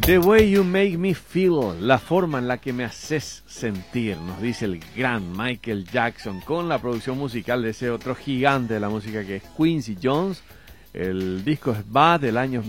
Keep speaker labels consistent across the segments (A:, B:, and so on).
A: The way you make me feel, la forma en la que me haces sentir, nos dice el gran Michael Jackson, con la producción musical de ese otro gigante de la música que es Quincy Jones. El disco es Bad del año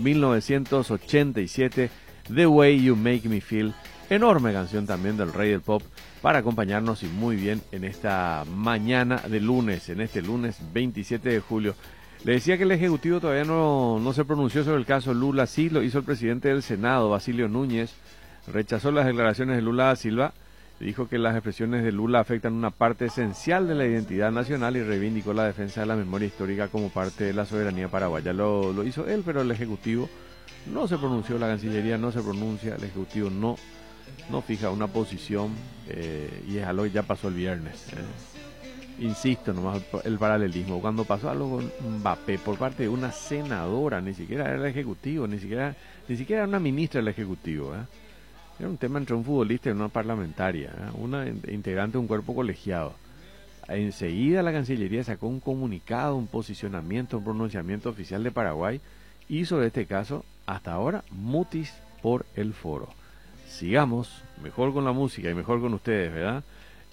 A: 1987, The Way You Make Me Feel, enorme canción también del rey del pop, para acompañarnos y muy bien en esta mañana de lunes, en este lunes 27 de julio. Le decía que el Ejecutivo todavía no se pronunció sobre el caso Lula. Sí lo hizo el presidente del Senado, Basilio Núñez. Rechazó las declaraciones de Lula da Silva. Dijo que las expresiones de Lula afectan una parte esencial de la identidad nacional y reivindicó la defensa de la memoria histórica como parte de la soberanía paraguaya. Lo hizo él, pero el Ejecutivo no se pronunció, la Cancillería no se pronuncia, el Ejecutivo no fija una posición y es algo que ya pasó el viernes. Insisto, nomás el paralelismo. Cuando pasó algo con Mbappé por parte de una senadora, ni siquiera era el Ejecutivo, ni siquiera era una ministra del Ejecutivo. Era un tema entre un futbolista y una parlamentaria, una integrante de un cuerpo colegiado. Enseguida la Cancillería sacó un comunicado, un posicionamiento, un pronunciamiento oficial de Paraguay y sobre este caso, hasta ahora, mutis por el foro. Sigamos, mejor con la música y mejor con ustedes, ¿verdad?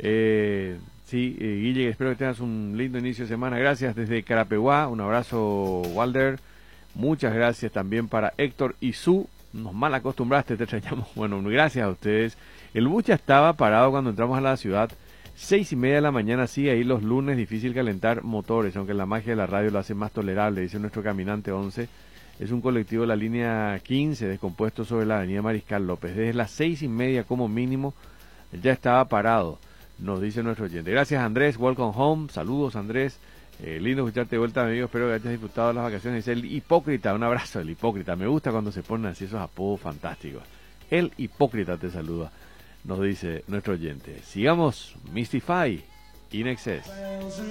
A: Sí, Guille, espero que tengas un lindo inicio de semana. Gracias desde Carapeguá, un abrazo, Walder. Muchas gracias también para Héctor y Su. Nos mal acostumbraste, te extrañamos. Bueno, gracias a ustedes. El bus ya estaba parado cuando entramos a la ciudad. 6:30 de la mañana, sí, ahí los lunes, difícil calentar motores, aunque la magia de la radio lo hace más tolerable, dice nuestro caminante 11. Es un colectivo de la línea 15, descompuesto sobre la avenida Mariscal López. Desde las 6:30 como mínimo ya estaba parado, nos dice nuestro oyente. Gracias, Andrés, welcome home. Saludos, Andrés. Lindo escucharte de vuelta, amigo. Espero que hayas disfrutado de las vacaciones. Dice el Hipócrita, un abrazo, el Hipócrita. Me gusta cuando se ponen así esos apodos fantásticos. El Hipócrita te saluda, nos dice nuestro oyente. Sigamos, Mystify, In Excess.